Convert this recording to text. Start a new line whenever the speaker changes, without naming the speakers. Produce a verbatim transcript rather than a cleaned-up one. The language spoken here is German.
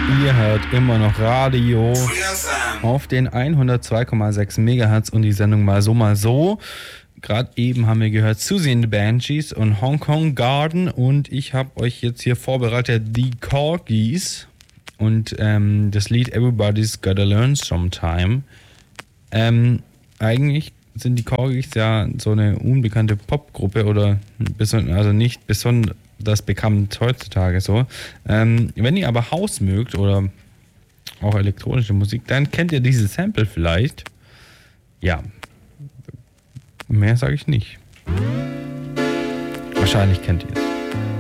Ihr hört immer noch Radio auf den hundertzwei Komma sechs Megahertz und die Sendung mal so, mal so. Gerade eben haben wir gehört Susie and the Banshees und Hong Kong Garden und ich habe euch jetzt hier vorbereitet die Corgis und ähm, das Lied Everybody's Gotta Learn Sometime. Ähm, eigentlich sind die Corgis ja so eine unbekannte Popgruppe oder also nicht besonders bekannt heutzutage so. Ähm, wenn ihr aber House mögt oder auch elektronische Musik, dann kennt ihr dieses Sample vielleicht. Ja, mehr sage ich nicht. Wahrscheinlich kennt ihr es.